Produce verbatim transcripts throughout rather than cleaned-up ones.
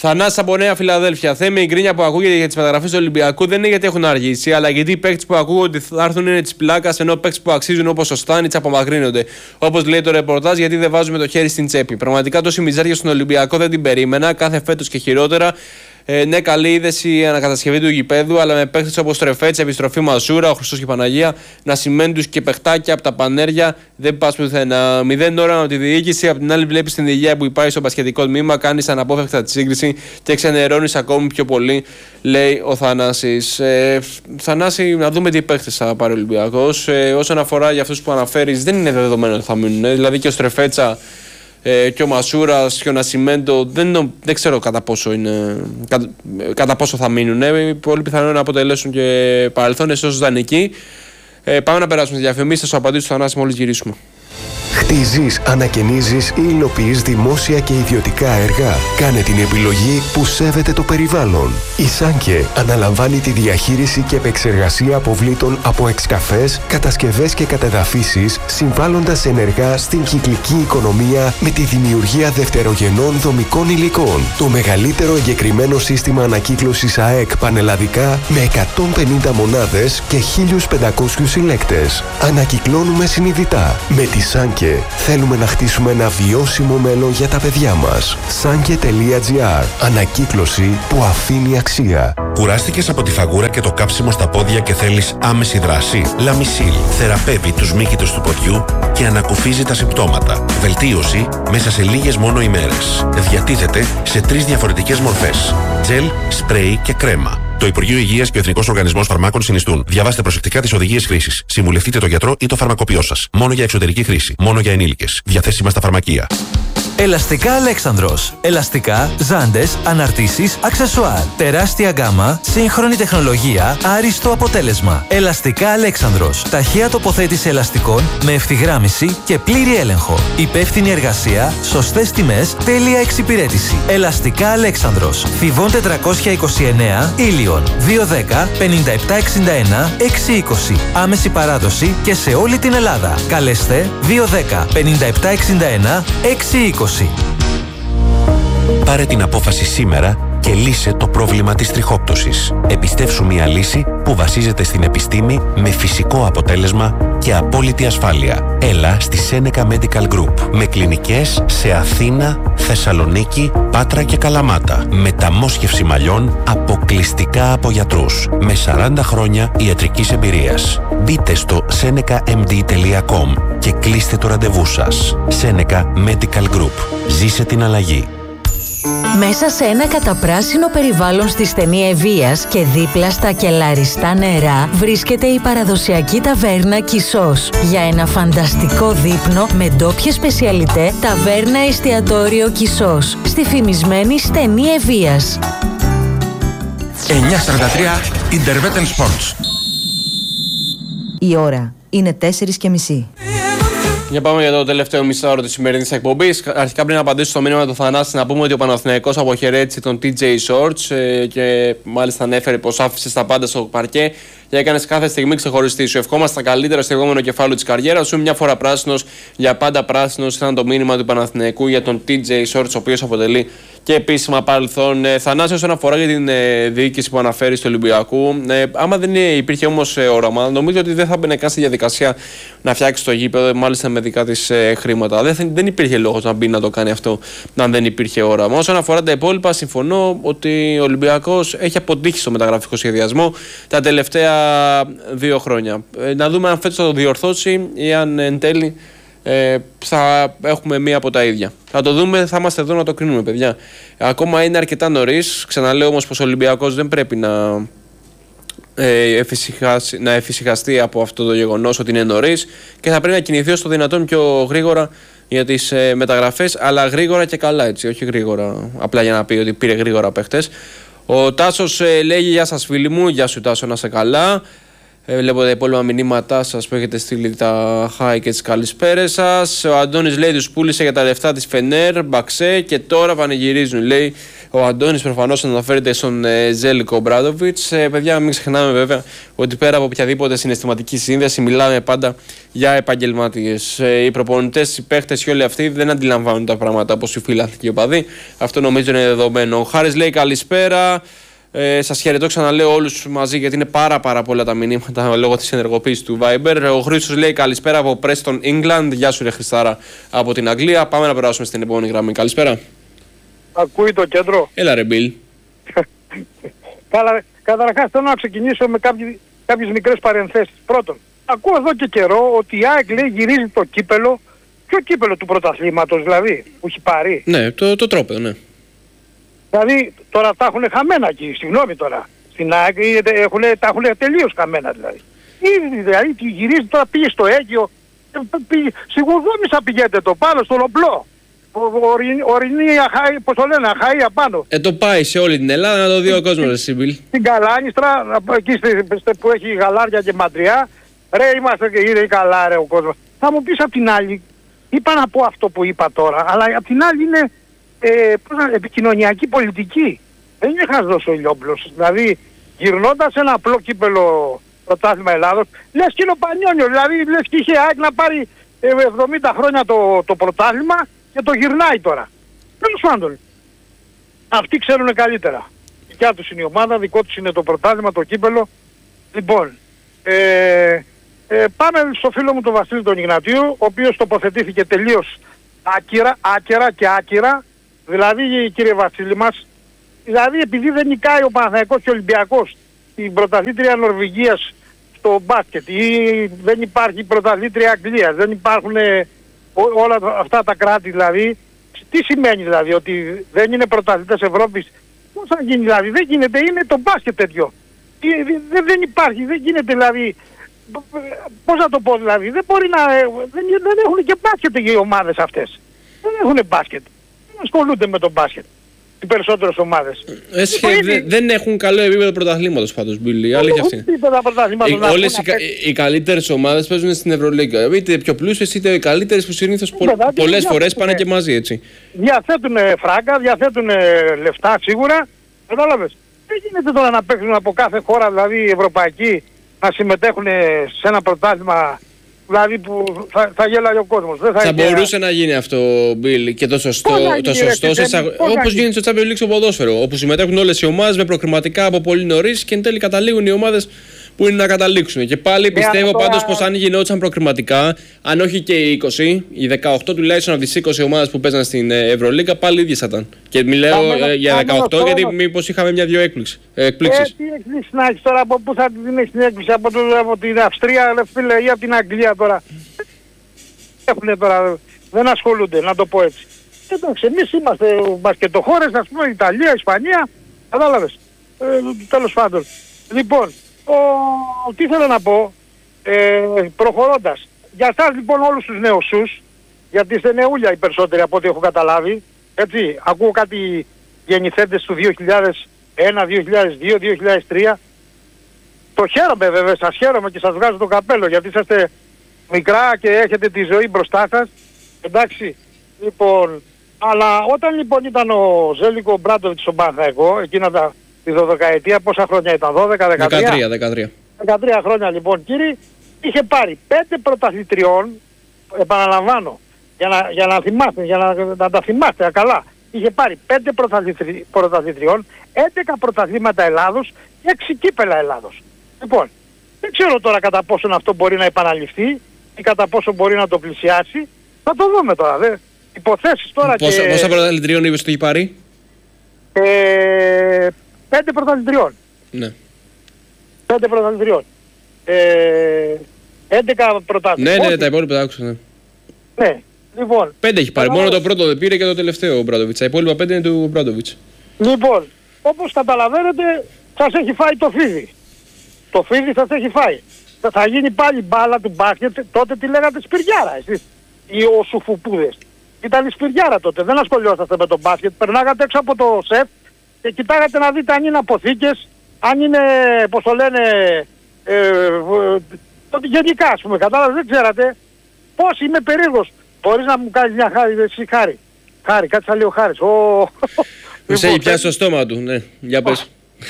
Θανάσης από Νέα Φιλαδέλφια. Θέμη, η γκρίνια που ακούγεται για τις μεταγραφές του Ολυμπιακού δεν είναι γιατί έχουν αργήσει, αλλά γιατί οι παίκτες που ακούγονται ότι θα έρθουν είναι της πλάκας, ενώ παίκτες που αξίζουν όπως ο Στάνιτς απομακρύνονται. Όπως λέει το ρεπορτάζ, γιατί δεν βάζουμε το χέρι στην τσέπη. Πραγματικά τόση μιζέρια στον Ολυμπιακό δεν την περίμενα, κάθε φέτος και χειρότερα. Ε, ναι, καλή είδηση η ανακατασκευή του γηπέδου, αλλά με παίκτες όπως Τρεφέτς, επιστροφή Μασούρα, ο Χριστός και η Παναγία να σημαίνουν τους και παιχτάκια από τα πανέρια, δεν πας πουθενά. Μηδέν ώρα από τη διοίκηση, απ' την άλλη βλέπεις την υγεία που υπάρχει στο μπασκετικό τμήμα, κάνεις αναπόφευκτα τη σύγκριση και ξενερώνεις ακόμη πιο πολύ, λέει ο Θανάσης. Ε, Θανάση, να δούμε τι παίκτες θα πάρει ο Ολυμπιακός. Ε, όσον αφορά για αυτούς που αναφέρεις, δεν είναι δεδομένο ότι θα μείνουν. Ε, δηλαδή και ο Στρεφέτσα Ε, και ο Μασούρας και ο Νασιμέντο δεν, δεν ξέρω κατά πόσο, είναι, κατά, κατά πόσο θα μείνουν. Ε, πολύ πιθανό να αποτελέσουν και παρελθόνες ως δανεικοί. Ε, πάμε να περάσουμε στη διαφημίσεις. Θα σου απαντήσω στο Θανάση μόλις γυρίσουμε. Χτίζεις, ανακαινίζεις ή υλοποιείς δημόσια και ιδιωτικά έργα. Κάνε την επιλογή που σέβεται το περιβάλλον. Η Σάνκε αναλαμβάνει τη διαχείριση και επεξεργασία αποβλήτων από εξκαφές, κατασκευές και κατεδαφίσεις, συμβάλλοντας ενεργά στην κυκλική οικονομία με τη δημιουργία δευτερογενών δομικών υλικών. Το μεγαλύτερο εγκεκριμένο σύστημα ανακύκλωσης ΑΕΚ πανελλαδικά με εκατόν πενήντα μονάδες και χίλιους πεντακόσιους συλλέκτες. Ανακυκλώνουμε συνειδητά. Με τη Σάνκε θέλουμε να χτίσουμε ένα βιώσιμο μέλλον για τα παιδιά μας. Sanke τελεία gr. Ανακύκλωση που αφήνει αξία. Κουράστηκες από τη φαγούρα και το κάψιμο στα πόδια και θέλεις άμεση δράση? Λαμισίλ θεραπεύει τους μύκητους του ποδιού και ανακουφίζει τα συμπτώματα. Βελτίωση μέσα σε λίγες μόνο ημέρες. Διατίθεται σε τρεις διαφορετικές μορφές: τζελ, σπρέι και κρέμα. Το Υπουργείο Υγείας και ο Εθνικός Οργανισμός Φαρμάκων συνιστούν. Διαβάστε προσεκτικά τις οδηγίες χρήσης. Συμβουλευτείτε τον γιατρό ή το φαρμακοποιό σας. Μόνο για εξωτερική χρήση. Μόνο για ενήλικες. Διαθέσιμα στα φαρμακεία. Ελαστικά Αλέξανδρος. Ελαστικά, ζάντες, αναρτήσεις, αξεσουάρ. Τεράστια γκάμα, σύγχρονη τεχνολογία, άριστο αποτέλεσμα. Ελαστικά Αλέξανδρος. Ταχεία τοποθέτηση ελαστικών με ευθυγράμμιση και πλήρη έλεγχο. Υπεύθυνη εργασία, σωστές τιμές, τέλεια εξυπηρέτηση. Ελαστικά Αλέξανδρος. Θηβών τετρακόσια είκοσι εννέα, Ήλιον. δύο δέκα πενήντα επτά εξήντα ένα έξι είκοσι. Άμεση παράδοση και σε όλη την Ελλάδα. Καλέστε δύο δέκα πενήντα επτά εξήντα ένα έξι είκοσι. Πάρε την απόφαση σήμερα και λύσε το πρόβλημα της τριχόπτωσης. Επιστεύσου μια λύση που βασίζεται στην επιστήμη με φυσικό αποτέλεσμα και απόλυτη ασφάλεια. Έλα στη Seneca Medical Group με κλινικές σε Αθήνα, Θεσσαλονίκη, Πάτρα και Καλαμάτα. Μεταμόσχευση μαλλιών αποκλειστικά από γιατρούς με σαράντα χρόνια ιατρικής εμπειρίας. Μπείτε στο seneca m d τελεία com και κλείστε το ραντεβού σας. Seneca Medical Group. Ζήσε την αλλαγή. Μέσα σε ένα καταπράσινο περιβάλλον στη στενή Ευβοίας και δίπλα στα κελαριστά νερά βρίσκεται η παραδοσιακή ταβέρνα Κισός. Για ένα φανταστικό δείπνο με ντόπιες σπεσιαλιτέ, ταβέρνα εστιατόριο Κισός στη φημισμένη στενή Ευβοίας. εννιά σαράντα τρία Intervetten Sports. Η ώρα είναι τέσσερις και μισή. Για πάμε για το τελευταίο μισάωρο της σημερινής εκπομπής. Αρχικά, πριν απαντήσω στο μήνυμα του Θανάση, να πούμε ότι ο Παναθηναϊκός αποχαιρέτησε τον τι τζέι Shorts ε, και μάλιστα ανέφερε πως άφησε τα πάντα στο παρκέ και έκανε κάθε στιγμή ξεχωριστή. Σου ευχόμαστε τα καλύτερα στο επόμενο κεφάλαιο της καριέρας σου. Μια φορά πράσινος, για πάντα πράσινος. Ήταν το μήνυμα του Παναθηναϊκού για τον τι τζέι Shorts, ο οποίος αποτελεί και επίσημα παρελθόν. Ε, Θανάση, όσον αφορά για την ε, διοίκηση που αναφέρει στο Ολυμπιακού, ε, άμα δεν υπήρχε όμως ε, όραμα, νομίζω ότι δεν θα μπαινε καν στη διαδικασία να φτιάξει το γήπεδο, μάλιστα με δικά της ε, χρήματα. Δεν, δεν υπήρχε λόγος να μπει να το κάνει αυτό, αν δεν υπήρχε όραμα. Όσον αφορά τα υπόλοιπα, συμφωνώ ότι ο Ολυμπιακός έχει αποτύχει στο μεταγραφικό σχεδιασμό τα τελευταία δύο χρόνια. Ε, να δούμε αν φέτος θα το διορθώσει ή αν εν τέλει ε, θα έχουμε μία από τα ίδια. Θα το δούμε, θα είμαστε εδώ να το κρίνουμε, παιδιά. Ακόμα είναι αρκετά νωρίς. Ξαναλέω όμως πως ο Ολυμπιακός δεν πρέπει να, ε, εφησυχάσει, να εφησυχαστεί από αυτό το γεγονός ότι είναι νωρίς και θα πρέπει να κινηθεί όσο το δυνατόν πιο γρήγορα για τις ε, μεταγραφές, αλλά γρήγορα και καλά, έτσι, όχι γρήγορα απλά για να πει ότι πήρε γρήγορα παίχτες. Ο Τάσος ε, λέγει: γεια σας φίλοι μου, γεια σου Τάσο, να είσαι καλά. Ε, βλέπω τα υπόλοιπα μηνύματά σας που έχετε στείλει, τα χάι και τις καλησπέρες σας. Ο Αντώνης λέει: τους πούλησε για τα λεφτά της Φενέρ, Μπαξέ και τώρα πανηγυρίζουν. Λέει Ο Αντώνης προφανώς αναφέρεται στον ε, Ζέλικο Ομπράντοβιτς. Ε, παιδιά, μην ξεχνάμε βέβαια ότι πέρα από οποιαδήποτε συναισθηματική σύνδεση, μιλάμε πάντα για επαγγελματίες. Ε, οι προπονητές, οι παίχτες και όλοι αυτοί δεν αντιλαμβάνουν τα πράγματα όπως οι φίλαθλοι και οι οπαδοί. Αυτό νομίζω είναι δεδομένο. Ο Χάρης λέει καλησπέρα. Ε, σας χαιρετώ, ξαναλέω όλους μαζί γιατί είναι πάρα πάρα πολλά τα μηνύματα λόγω της ενεργοποίησης του Viber. Ο Χρήστος λέει καλησπέρα από Preston England. Γεια σου ρε Χριστάρα από την Αγγλία. Πάμε να περάσουμε στην επόμενη γραμμή. Καλησπέρα. Ακούει το κέντρο. Έλα ρε Μπιλ. Καλά, καταρχάς θέλω να ξεκινήσω με κάποιες, κάποιες μικρές παρενθέσεις. Πρώτον, ακούω εδώ και καιρό ότι η ΑΕΚ λέει γυρίζει το κύπελο. Ποιο κύπελο του πρωταθλήματος δηλαδή που έχει πάρει? Ναι, το, το τρόπαιο, ναι. Δηλαδή τώρα τα έχουν χαμένα εκεί, συγγνώμη τώρα. Στην ΑΕΚ έχουν, τα έχουν τελείως χαμένα δηλαδή. Ήδη δηλαδή γυρίζει τώρα, πήγε στο Αίγυο, σιγουρδόμησα πηγαίνετε το πάνω στο Λομπλό. Ορεινή, πώς το λένε, Αχαΐα πάνω. Ε, το πάει σε όλη την Ελλάδα να το δει ο κόσμος, ρε Σίμπιλ. Στην Καλάνιστρα, εκεί που έχει γαλάρια και μαντριά, ρε είμαστε και είναι καλά ρε ο κόσμος. Θα μου πεις απ' την άλλη, είπα να πω αυτό που είπα τώρα, αλλά απ' την άλλη είναι ε, επικοινωνιακή πολιτική. Δεν είναι χαζός ο Ηλιόπουλος. Δηλαδή γυρνώντας ένα απλό κύπελο πρωτάθλημα Ελλάδος, λες και είναι ο Πανιόνιο, δηλαδή λες και είχε ΑΕΚ να πάρει εβδομήντα χρόνια το, το πρωτάθλημα και το γυρνάει τώρα. Τέλος πάντων. Αυτοί ξέρουν καλύτερα. Δικιά τους είναι η ομάδα, δικό τους είναι το πρωτάθλημα, το κύπελο. Λοιπόν, ε, ε, πάμε στο φίλο μου τον Βασίλη τον Ιγνατίου, ο οποίος τοποθετήθηκε τελείως άκυρα, άκυρα και άκυρα. Δηλαδή κύριε Βασίλη μας, δηλαδή επειδή δεν νικάει ο Παναθηναϊκός και ο Ολυμπιακός την πρωταθλήτρια Νορβηγίας στο μπάσκετ ή δεν υπάρχει πρωταθλήτρια Αγγλίας, δεν υπάρχουν ε, ό, όλα αυτά τα κράτη δηλαδή, τι σημαίνει δηλαδή ότι δεν είναι πρωταθλητές Ευρώπης? Πώς θα γίνει δηλαδή? Δεν γίνεται, είναι το μπάσκετ τέτοιο. Δεν, δεν υπάρχει, δεν γίνεται δηλαδή, πώς να το πω δηλαδή, δεν μπορεί να, δεν, δεν έχουν και μπάσκετ οι ομάδες αυτές. Δεν έχουν μπάσκετ. Δεν ασχολούνται με το μπάσκετ οι περισσότερες ομάδες. Έσχε, δε, δεν έχουν καλό επίπεδο πρωταθλήματος πάντως, Μπίλη. Αλήθεια αυτή. Ε, όλες οι, οι καλύτερες ομάδες παίζουν στην Ευρωλίγκα. Είτε πιο πλούσιες είτε οι καλύτερες που συνήθως πο, πολλές φορές πάνε και μαζί, έτσι. Διαθέτουν φράγκα, διαθέτουν λεφτά σίγουρα. Κατάλαβες. Δεν γίνεται τώρα να παίξουν από κάθε χώρα, δηλαδή ευρωπαϊκή, να συμμετέχουν σε ένα πρωτάθλημα. Δηλαδή που θα, θα γέλαγε ο κόσμος. Δεν θα θα είχε... μπορούσε να γίνει αυτό, Μπιλ, και το σωστό, το σωστό όπως γίνεται στο Champions League στο ποδόσφαιρο, όπου συμμετέχουν όλες οι ομάδες με προκριματικά από πολύ νωρίς και εν τέλει καταλήγουν οι ομάδες που είναι να καταλήξουν. Και πάλι yeah, πιστεύω τώρα... πάντως πως αν γινόντουσαν προκριματικά, αν όχι και οι είκοσι, οι δεκαοκτώ τουλάχιστον από τις είκοσι ομάδες που παίζαν στην Ευρωλίγκα, πάλι ίδιες θα ήταν. Και μιλάω ε, για δεκαοκτώ τώρα... γιατί μήπως είχαμε μια-δυο εκπλήξεις. Ε, τι εκπλήξεις να έχεις τώρα, από πού θα την έχεις την έκπληξη, από, το, από την Αυστρία φίλε, ή από την Αγγλία τώρα. Έχουν τώρα, δεν ασχολούνται, να το πω έτσι. Εντάξει, εμείς είμαστε μπασκετοχώρες, ας πούμε, Ιταλία, Ισπανία, κατάλαβες. Ε, τέλος πάντων. Λοιπόν, ο, τι θέλω να πω, ε, προχωρώντας. Για εσάς λοιπόν όλους τους νεοσούς, γιατί είστε νεούλια οι περισσότεροι από ό,τι έχω καταλάβει, έτσι, ακούω κάτι γεννηθέντες του δύο χιλιάδες ένα, δύο χιλιάδες δύο, δύο χιλιάδες τρία. Το χαίρομαι βέβαια, σας χαίρομαι και σας βγάζω το καπέλο, γιατί είσαστε μικρά και έχετε τη ζωή μπροστά σας. Εντάξει, λοιπόν, αλλά όταν λοιπόν ήταν ο Ζέλικο Ομπράντοβιτς στον Παναθηναϊκό, εκείνα τα, τη δωδεκαετία, πόσα χρόνια ήταν, δώδεκα, δεκατρία, δεκατρία. δεκατρία χρόνια λοιπόν κύριοι, είχε πάρει πέντε πρωταθλητριών, επαναλαμβάνω, για να, για να θυμάστε, για να, να τα θυμάστε καλά. Είχε πάρει πέντε πρωταθλητρι, πρωταθλητριών, έντεκα πρωταθλήματα Ελλάδος και έξι κύπελα Ελλάδος. Λοιπόν, δεν ξέρω τώρα κατά πόσο αυτό μπορεί να επαναληφθεί ή κατά πόσο μπορεί να το πλησιάσει. Θα το δούμε τώρα, δε. Υποθέσεις τώρα πόσα, και... Πόσα πρωταθλητριών είπες ότι έχει πάρει? Ε, πέντε πρωταθλητριών. Ναι. Πέντε πρωταθλητριών. Ε, έντεκα πρωταθλητριών. Ναι, ναι, τα υπόλοιπα τα άκουσα, ναι. Ναι, λοιπόν. Πέντε έχει πάρει, μόνο το πρώτο δεν πήρε και το τελευταίο ο Μπράντοβιτς. Τα υπόλοιπα πέντε είναι του Μπράντοβιτς. Λοιπόν, όπως καταλαβαίνετε, σας έχει φάει το φίδι. Το φίδι σας έχει φάει. Θα, θα γίνει πάλι μπάλα του μπάσκετ, τότε τι λέγατε σπυριάρα εσείς, οι ο σουφουπούδες. Ήταν η σπυριάρα τότε, δεν ασχολιόσαστε με τον μπάσκετ, περνάγατε έξω από το σεφ και κοιτάγατε να δείτε αν είναι αποθήκες, αν είναι, πώς το λένε, ε, ε, τότε γενικά ας πούμε, κατάλαβες, δεν ξέρατε. Πώς είμαι περίεργος, μπορείς να μου κάνεις μια χάρη, εσύ χάρη. Χάρη, κάτι θα λέει ο Χάρης. Ο... Σε έχει πιάσει το στόμα του, ναι. Για πες.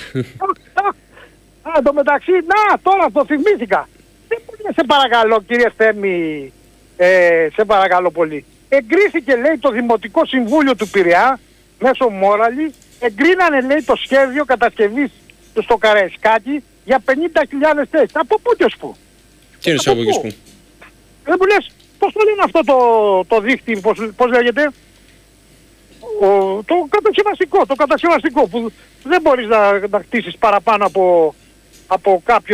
Α, εν τω μεταξύ, να, τώρα το θυμήθηκα. Δεν μπορεί να σε παρακαλώ, κύριε Θέμη, ε, σε παρακαλώ πολύ. Εγκρίθηκε, λέει, το Δημοτικό Συμβούλιο του Πειραιά, μέσω Μόραλη, εγκρίνανε, λέει, το σχέδιο κατασκευής στο Καραϊσκάκι για πενήντα χιλιάδες θέσεις. Από πού και ως πού? Τι είναι από εκεί που? Δεν μου λες, πώς το λένε αυτό το, το δίχτυ, πώς, πώς λέγεται? Ο, το κατασκευαστικό, το κατασκευαστικό που δεν μπορείς να, να χτίσεις παραπάνω από, από κάποιο,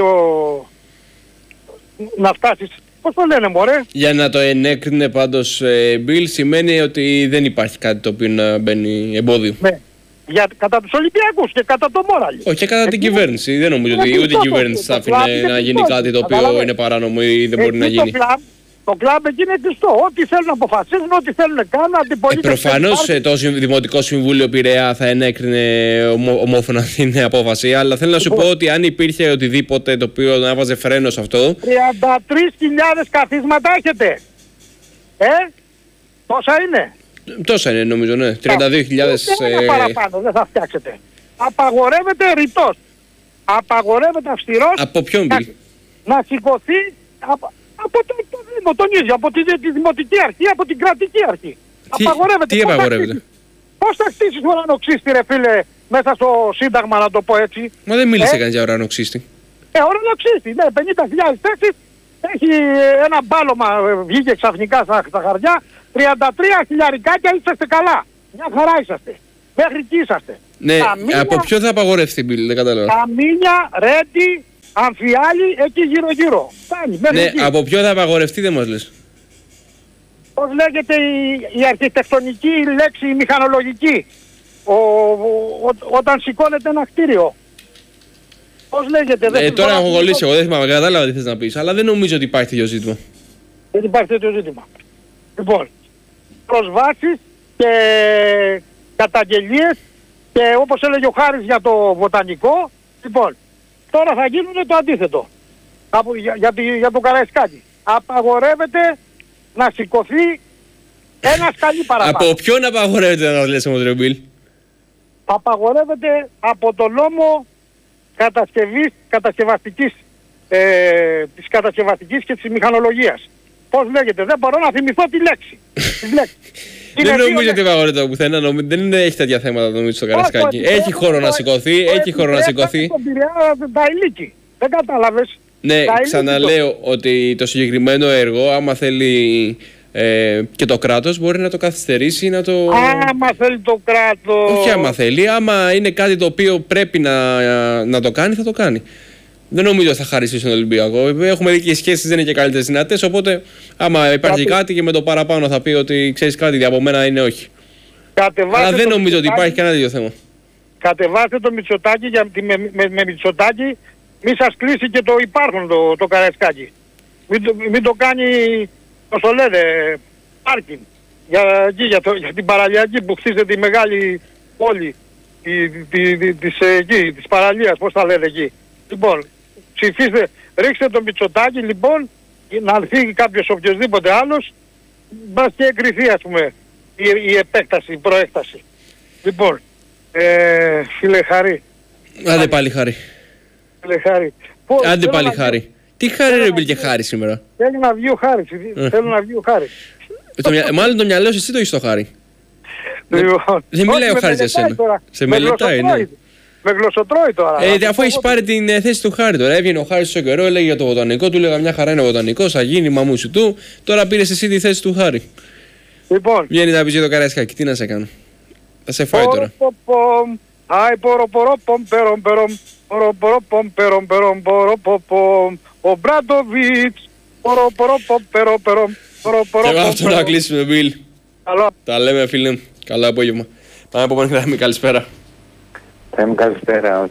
να φτάσεις. Πώς το λένε, μωρέ? Για να το ενέκρινε πάντως ε, Bill, σημαίνει ότι δεν υπάρχει κάτι το οποίο να μπαίνει εμπόδιο. Ναι. Για, κατά τους Ολυμπιακούς και κατά το Μόραλη. Όχι, και κατά την κυβέρνηση. Δεν νομίζω ότι ούτε η κυβέρνηση θα άφηνε να γίνει κάτι το οποίο είναι παράνομο ή δεν μπορεί να γίνει. Το κλαμπ εκεί είναι κλειστό. Ό,τι θέλουν να αποφασίζουν, ό,τι θέλουν να κάνουν, αντιπολίτες. Ε, προφανώς το Δημοτικό Συμβούλιο Πειραιά θα ενέκρινε ομο, ομόφωνα την απόφαση, αλλά θέλω να σου πω ότι αν υπήρχε οτιδήποτε το οποίο να έβαζε φρένο σε αυτό. τριάντα τρεις χιλιάδες καθίσματα έχετε. Ε, τόσα είναι. Τόσα είναι νομίζω, ναι. τριάντα δύο χιλιάδες. Δεν είναι παραπάνω, δεν θα φτιάξετε. Απαγορεύεται ρητός. Απαγορεύεται αυστηρός. Από ποιον Bill? Να, να σηκωθεί. Από, από το, το Δήμο, τον ίδιο, από τη, τη Δημοτική Αρχή, από την Κρατική Αρχή. Τι, απαγορεύεται. Τι απαγορεύεται? Πώς θα χτίσεις ουρανοξύστη, ρε φίλε, μέσα στο Σύνταγμα, να το πω έτσι? Μα δεν μίλησε ε? κανείς για ουρανοξύστη. Ε, ουρανοξύστη, ναι, πενήντα χιλιάδες θέσεις, έχει ένα μπάλωμα, βγήκε ξαφνικά στα, στα χαρτιά, τριάντα τρία χιλιαρικάκια, είσαστε καλά. Μια χαρά είσαστε. Μέχρι εκεί είσαστε. Ναι, Καμίνια, από ποιο θα απαγορεύσει Bill, δεν κατάλαβα. Καμίνια, Ρέντι, Αμφιάλι, εκεί γύρω-γύρω. Φτάνει, μέχρι Ναι, εκεί. από ποιο θα απαγορευτεί δεν μας λες. Πώς λέγεται η, η αρχιτεκτονική λέξη, η μηχανολογική, ο, ο, ο, όταν σηκώνεται ένα κτίριο. Πώς λέγεται? Δεν Ε, τώρα έχω κολλήσει, εγώ δεν θυμάμαι, κατάλαβα τι θες να πεις, αλλά δεν νομίζω ότι υπάρχει τέτοιο ζήτημα. Δεν υπάρχει τέτοιο ζήτημα. Λοιπόν, προσβάσεις και καταγγελίες και όπως έλεγε ο Χάρης για το βοτανικό, λοιπόν, τώρα θα γίνουν το αντίθετο. Από, για, για, τη- για το Καραϊσκάκι. Απαγορεύεται να σηκωθεί ένα σκαλί παραπάνω. Από ποιον απαγορεύεται να λες όμως ρε Bill? Απαγορεύεται από τον νόμο κατασκευής, κατασκευαστικής, ε, της κατασκευαστικής και της μηχανολογίας. Πώς λέγεται, δεν μπορώ να θυμηθώ τη λέξη. Τη λέξη. Είναι Δεν δύο νομίζω ότι λέξεις. απαγορεύεται πουθενά, νομι- δεν είναι- έχει τέτοια θέματα νομίζω στο Καραϊσκάκι. Όχι, Έχει όχι, χώρο να όχι, σηκωθεί, όχι, έχει χώρο να όχι, σηκωθεί. Στον Πειραιά τα ηλίκη. Δεν κατάλαβες. Ναι, Τα ηλίκη ξαναλέω ότι το συγκεκριμένο έργο, άμα θέλει ε, και το κράτος, μπορεί να το καθυστερήσει, να το... το- Άμα θέλει το κράτος. Όχι άμα θέλει, άμα είναι κάτι το οποίο πρέπει να, να το κάνει, θα το κάνει. Δεν νομίζω ότι θα χαρίσει στον Ολυμπιακό. Έχουμε δει και οι σχέσεις δεν είναι και καλύτερες δυνατές, οπότε άμα υπάρχει Κάτι- κάτι και με το παραπάνω θα πει ότι ξέρεις κάτι, από μένα είναι όχι. Κατεβάστε Αλλά δεν το νομίζω ότι Μητσοτάκη- υπάρχει κανένα τέτοιο θέμα. Κατεβάστε το Μητσοτάκη, γιατί με, με, με Μητσοτάκη μη σας κλείσει και το υπάρχον το, το Καραϊσκάκι. Μην το, μην το κάνει, πώς το λέτε, πάρκινγκ. Για, εκεί, για, το, για την παραλιακή που χτίζεται η μεγάλη πόλη τη, τη, τη, της, ε, εκεί, της παραλίας, πώς τα λέτε εκεί. Λοιπόν, ψηφίστε, ρίξτε το Μητσοτάκη λοιπόν, να φύγει κάποιος οποιοδήποτε άλλος, μπας και εγκριθεί ας πούμε η, η επέκταση, η προέκταση. Λοιπόν, ε, φίλε Χαρή, Άντε πάλι χάρη. φίλε Χαρή. Πώς- Άντε θέλω πάλι να- χάρη. Τι χάρη θέλω ρε να Μπιλ και βγει- χάρη σήμερα. Θέλει να βγει ο Χάρης, Ε. θέλω να βγει ο Χάρης. Το μυα- Μάλλον το μυαλό σου εσύ το έχεις το χάρη. Λοιπόν, δεν όχι, μιλάει ο με Χάρης για μελετάει σένα. τώρα. Σε Με μελετάει, ναι. γλωσσοτρώει. Με γλωσσοτρώει τώρα. Ε, Να σου αφού πω έχει εγώ πάρει την ε, θέση του Χάρη τώρα. Έβγαινε ο Χάρη στο καιρό, έλεγε για το βοτανικό, του έλεγα μια χαρά είναι βοτανικό, θα γίνει μαμούσι του. Τώρα πήρε εσύ τη θέση του Χάρη. τι. Λοιπόν, Βγαίνει να πει για το Καραϊσκάκι, τι να σε κάνω. Θα σε φάει τώρα. Ποροποπομ, άι ποροποροπομ, περομ, περομ, ποροποροπομ, περομ, περομ, ποροποπομ, ο Μπράντοβιτς, ποροποροπομ, περομ, περομ, Και ποροποροπομ, εγώ αυτό να περομ. κλείσουμε, Μπιλ. Καλό. Τα λέμε, φίλε μου. Καλό απόγευμα. Πάμε από πάνω γραμμή, καλησπέρα. Θέμη, καλησπέρα.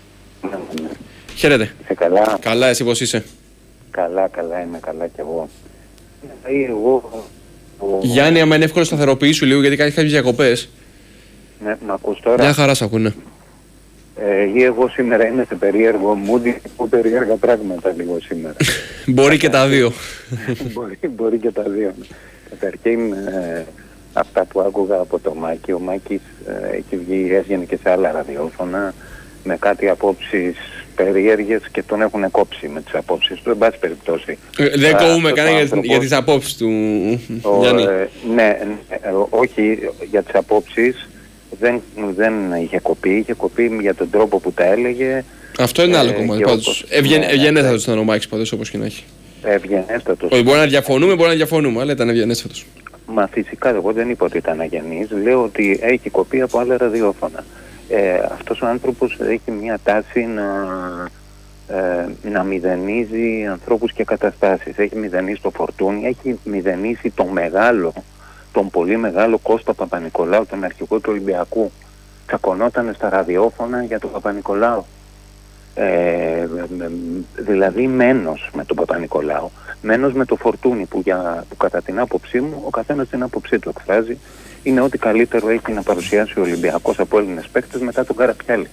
Χαίρετε. Είσαι καλά? Καλά, εσύ πώς είσαι. Καλά, καλά, είμαι καλά κι εγώ. Ή εγώ... ο- Γιάννη, άμα είναι εύκολο, σταθεροποιήσου λίγο γιατί κάνει κάποιες διακοπές. Ναι, μ' ακούς τώρα? Μια χαρά σ' ακούνε. Ε, ή εγώ σήμερα είμαι σε περίεργο mood, έχω περίεργα πράγματα λίγο σήμερα. Μπορεί και τα δύο. μπορεί, μπορεί και τα δύο. Καταρχήν, ε, αυτά που άκουγα από το Μάκη. Ο Μάκης ε, έχει βγει, έβγαινε και σε άλλα ραδιόφωνα με κάτι απόψεις περίεργες και τον έχουν κόψει με τις απόψεις του, εν πάση περιπτώσει. Ε, δεν κόβουμε κανένα για, για τις απόψεις του, ο, Γιάννη. Ε, ναι, ναι, όχι για τις απόψεις, δεν, δεν είχε κοπεί, είχε κοπεί για τον τρόπο που τα έλεγε. Αυτό είναι άλλο ε, κομμάτι, πάντως. Ευγενέστατος ήταν ο Μάκης πάντως, όπως και να έχει. Ευγενέστατος. Όχι, μπορεί να διαφωνούμε, μπορεί να διαφωνούμε, αλλά ήταν ευγενέστατος. Μα φυσικά εγώ δεν είπα ότι ήταν αγενής, λέω ότι έχει κοπεί από άλλα ραδιόφωνα. Ε, αυτός ο άνθρωπος έχει μια τάση να, ε, να μηδενίζει ανθρώπους και καταστάσεις. Έχει μηδενίσει το Φορτούνι, έχει μηδενίσει τον μεγάλο, τον πολύ μεγάλο Κώστα Παπα-Νικολάου, τον αρχηγό του Ολυμπιακού. Τσακωνόταν στα ραδιόφωνα για τον Παπα-Νικολάου. Ε, δηλαδή μένος με τον Παπα-Νικολάου, μένος με το Φορτούνι που, για, που κατά την άποψή μου ο καθένας την άποψή του εκφράζει, είναι ότι καλύτερο έχει να παρουσιάσει ο Ολυμπιακός από Έλληνες παίκτες μετά τον Καραπιάλη.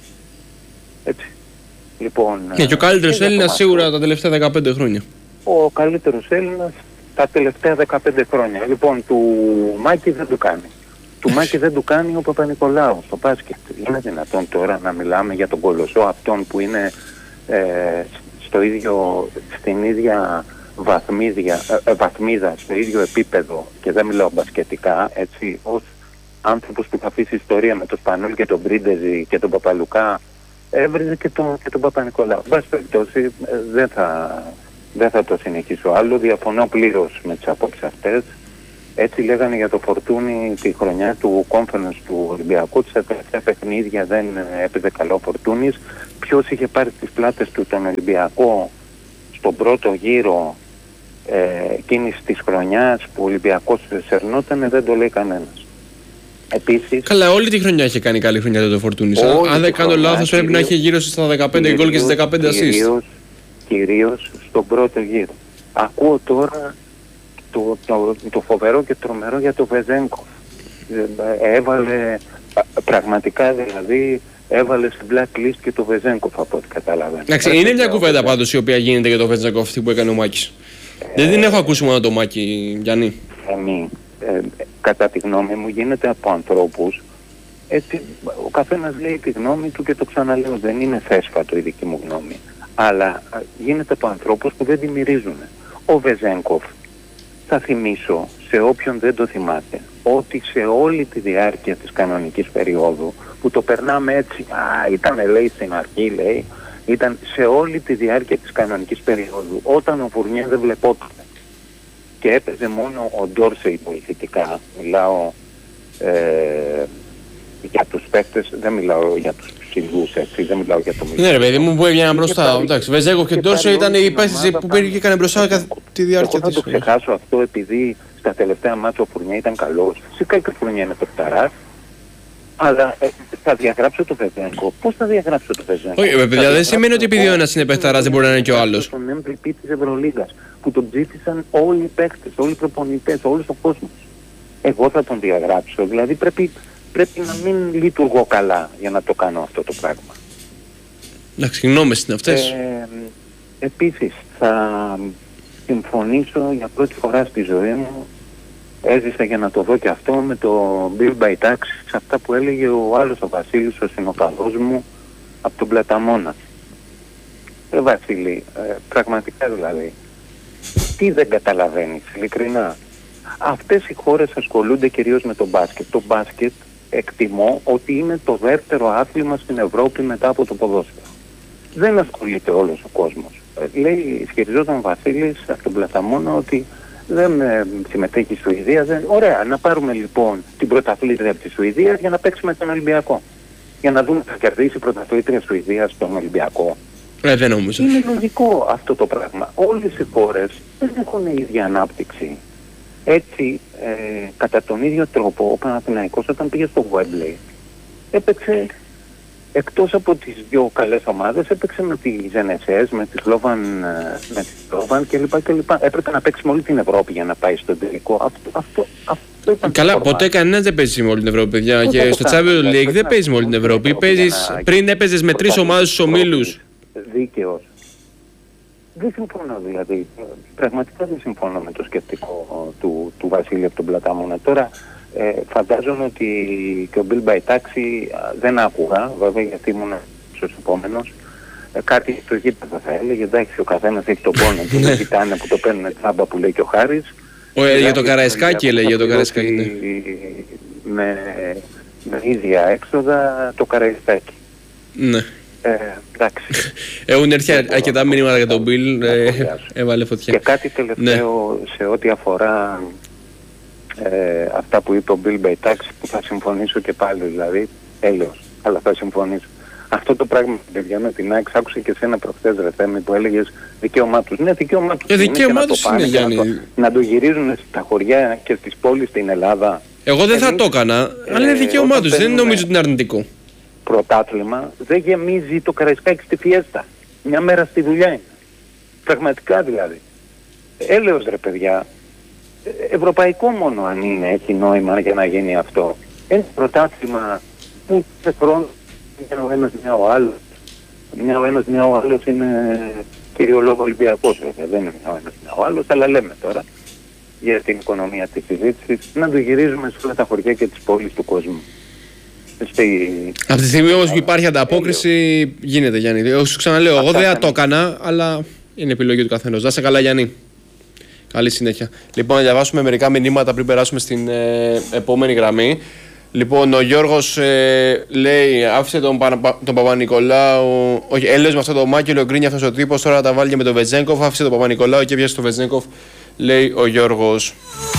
Έτσι. Λοιπόν, και, και ο καλύτερος Έλληνας σίγουρα τα τελευταία δεκαπέντε χρόνια. Ο καλύτερος Έλληνας τα τελευταία δεκαπέντε χρόνια. Λοιπόν, του Μάκη δεν του κάνει. Του Μάκη δεν του κάνει ο Παπα-Νικολάου στο μπάσκετ. Είναι δυνατόν τώρα να μιλάμε για τον Κολοσσό, αυτόν που είναι ε, στο ίδιο, στην ίδια βαθμίδια, ε, βαθμίδα, στο ίδιο επίπεδο, και δεν μιλάω μπασκετικά, έτσι, ως άνθρωπος που θα αφήσει ιστορία με τον Σπανούλη και τον Μπρίντεζη και τον Παπαλουκά, έβριζε και τον, και τον Παπα-Νικολάου. Μπας περιπτώσει, ε, δεν θα, δεν θα το συνεχίσω άλλο, διαφωνώ πλήρως με τις απόψεις αυτές. Έτσι λέγανε για το Φορτούνι τη χρονιά του conference του Ολυμπιακού, σε τελευταία παιχνίδια δεν έπαιζε καλό ο Φορτούνης. Ποιος είχε πάρει τις πλάτες του τον Ολυμπιακό στον πρώτο γύρο ε, εκείνης της χρονιάς που ο Ολυμπιακός σερνότανε, δεν το λέει κανένας. Επίσης, καλά, όλη τη χρονιά είχε κάνει καλή χρονιά το Φορτούνης. Αν δεν κάνω λάθος, πρέπει να είχε γύρω στα δεκαπέντε γκολ και στις δεκαπέντε assist. Κυρίως, κυρίως στον πρώτο γύρο. Ακούω τώρα Το, το, το φοβερό και τρομερό για το Βεζένκοφ. Έβαλε, πραγματικά δηλαδή, έβαλε στην blacklist και το Βεζένκοφ από ό,τι καταλαβαίνω. Εντάξει, είναι μια κουβέντα πάντως η οποία γίνεται για το Βεζένκοφ, αυτή που έκανε ο Μάκης. Ε, δεν την έχω ακούσει μόνο το Μάκη, Γιάννη. Εμεί, ε, κατά τη γνώμη μου, γίνεται από ανθρώπους, έτσι, ο καθένας λέει τη γνώμη του και το ξαναλέω, δεν είναι θέσφατο η δική μου γνώμη. Αλλά γίνεται από ανθρώπους που δεν τη μυρίζουν. Ο Βεζένκοφ, θα θυμίσω σε όποιον δεν το θυμάται, ότι σε όλη τη διάρκεια της κανονικής περίοδου, που το περνάμε έτσι, α, ήταν λέει στην αρχή, λέει, ήταν σε όλη τη διάρκεια της κανονικής περίοδου, όταν ο Φουρνιέ δεν βλεπόταν και έπαιζε μόνο ο Ντόρσεϊ πολιτικά, μιλάω ε, για τους παίκτες, δεν μιλάω για τους ψηλούς, έτσι, δεν μιλάω για το μισό. Ναι ρε παιδί μου, που έβγαιναν μπροστά, εντάξει, Βεζέγκοφ και Ντόρσεϊ ήταν οι παίκτες που πήγαιναν μπροστά κατά τη διάρκεια της. Εγώ θα το ξεχάσω αυτό επειδή στα τελευταία μάτια ο Φουρνιέ ήταν καλός, φυσικά και ο Φουρνιέ είναι παιχταράς, αλλά ε, θα διαγράψω το Βεζέγκοφ. Πώς θα διαγράψω το Βεζέγκοφ? Όχι, παιδιά, δεν σημαίνει ότι επειδή ο ένας είναι παιχταράς δεν μπορεί να είναι και ο άλλος. Τον εμ βι πι της Ευρωλίγκας, που τον ψήφισαν όλοι οι παίκτες, όλοι οι προπονητές, όλος ο κόσμος. Εγώ θα τον διαγράψω, δηλαδή πρέπει, πρέπει να μην λειτουργώ καλά για να το κάνω αυτό το πράγμα. Εντάξει, γνώμες είναι αυτές. Ε, επίσης, θα συμφωνήσω για πρώτη φορά στη ζωή μου, έζησα για να το δω και αυτό, με το Bill Bytax, σε αυτά που έλεγε ο άλλος ο Βασίλης, ο συνοπαδός μου, από τον Πλαταμόνα. Ε, Βασίλη, ε, πραγματικά δηλαδή, τι δεν καταλαβαίνεις, ειλικρινά? Αυτές οι χώρες ασχολούνται κυρίως με το μπάσκετ. Το μπάσκετ εκτιμώ ότι είναι το δεύτερο άθλημα στην Ευρώπη μετά από το ποδόσφαιρο. Δεν ασχολείται όλος ο κόσμος. Ε, λέει, ισχυριζόταν ο Βασίλης από τον Πλαταμόνα ότι δεν ε, συμμετέχει η Σουηδία. Δεν... Ωραία, να πάρουμε λοιπόν την πρωταθλήτρια από τη Σουηδία για να παίξουμε τον Ολυμπιακό. Για να δούμε θα κερδίσει η πρωταθλήτρια Σουηδία στον Ολυμπιακό. Ε, δεν νομίζω. Είναι λογικό αυτό το πράγμα. Όλες οι χώρες δεν έχουν η ίδια ανάπτυξη. Έτσι, ε, κατά τον ίδιο τρόπο, ο Παναθηναϊκός όταν πήγε στο Wembley έπαιξε, εκτός από τις δύο καλές ομάδες, έπαιξε με τις Ζεν Ες Ες, με τη Σλόβαν, με τη Σλόβαν κλπ. κλπ. Έπρεπε να παίξει με όλη την Ευρώπη για να πάει στον τελικό. Αυτό, αυτό, αυτό ήταν. Καλά, ποτέ κανένας δεν παίζει με όλη την Ευρώπη, παιδιά. Και στο Champions League δεν παίζει με όλη την Ευρώπη. Παίζεις, πριν έπαιζες με τρεις ομάδες στους ομίλους. Δίκαιος. Δεν συμφωνώ δηλαδή. Πραγματικά δεν συμφωνώ με το σκεπτικό του, του Βασίλη από τον Πλαταμόνα. Τώρα Ε, φαντάζομαι ότι και ο Μπιλ Μπαϊτάξη δεν άκουγα, βέβαια, γιατί ήμουν στους επόμενος. Ε, κάτι στο γήπεδο θα έλεγε, εντάξει, ο καθένας έχει τον πόνο του, δεν κοιτάνε που το παίρνουν τσάμπα που λέει και ο Χάρης. Ο, ε, για το Καραϊσκάκι έλεγε, για το Καραϊσκάκι, ναι. Με, με ίδια έξοδα το Καραϊσκάκι. Ναι. Ε, εντάξει. Έχουν έρθει αρκετά μηνύματα για τον Μπιλ, ε, έβαλε φωτιά. Και κάτι τελευταίο, ναι, σε ό,τι αφορά ε, αυτά που είπε ο Μπιλ Μπαϊτάξη, που θα συμφωνήσω και πάλι, δηλαδή, έλεος, αλλά θα συμφωνήσω. Αυτό το πράγμα, παιδιά, με την ΑΕΚ, άκουσα και σε ένα προχθές, ρε Θέμη, που έλεγες δικαίωμά τους. Ναι, δικαίωμά τους. Ε, δικαίωμά τους είναι, Γιάννη. Να το, να το γυρίζουν στα χωριά και στις πόλεις στην Ελλάδα. Εγώ δεν θα το έκανα, ε, αλλά είναι δικαίωμά τους, δεν νομίζω ότι είναι αρνητικό. Πρωτάθλημα, δεν γεμίζει το Καραϊσκάκι στη Φιέστα. Μια μέρα στη δουλειά είναι. Πραγματικά δηλαδή. Έλεος, ρε παιδιά, ευρωπαϊκό μόνο αν είναι, έχει νόημα για να γίνει αυτό. Ένα πρωτάθλημα που σε χρόνο μια ο ένας μια ο άλλος. Μια ο ένας μια ο άλλος είναι κυριολόγο Ολυμπιακός, βέβαια. Δεν είναι μια ο ένας μια ο άλλος, αλλά λέμε τώρα για την οικονομία της συζήτησης, να το γυρίζουμε σε όλα τα χωριά και τις πόλεις του κόσμου. Στη... Από τη στιγμή όμως που υπάρχει ανταπόκριση, γίνεται, Γιάννη. Εγώ σου ξαναλέω, εγώ δεν θα το έκανα, αλλά είναι επιλογή του καθενός. Να είσαι καλά, Γιάννη. Καλή συνέχεια. Λοιπόν, να διαβάσουμε μερικά μηνύματα πριν περάσουμε στην ε, επόμενη γραμμή. Λοιπόν, ο Γιώργος ε, λέει, άφησε τον, τον Παπα-Νικολάου. Όχι, έλεγε με αυτό το Μάκελο, γκρίνει αυτός ο τύπος. Τώρα τα βάλει και με τον Βετζένκοφ. Άφησε τον Παπα-Νικολάου και πιάσε τον Βετζένκοφ, λέει ο Γιώργος.